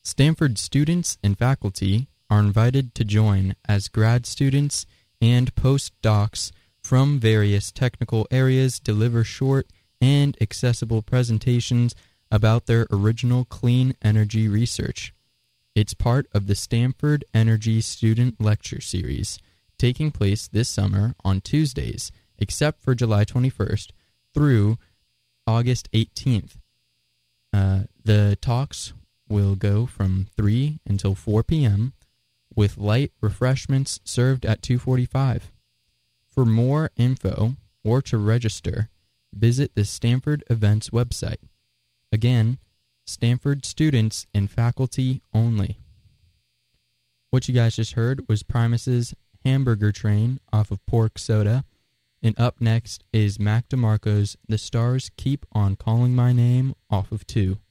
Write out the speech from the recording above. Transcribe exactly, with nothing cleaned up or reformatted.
Stanford students and faculty are invited to join as grad students and postdocs from various technical areas deliver short and accessible presentations about their original clean energy research. It's part of the Stanford Energy Student Lecture Series, taking place this summer on Tuesdays, except for July twenty-first, through August eighteenth. Uh, the talks will go from three until four p.m., with light refreshments served at two forty-five. For more info or to register, visit the Stanford Events website. Again, Stanford students and faculty only. What you guys just heard was Primus's Hamburger Train off of Pork Soda. And up next is Mac DeMarco's The Stars Keep on Calling My Name off of two.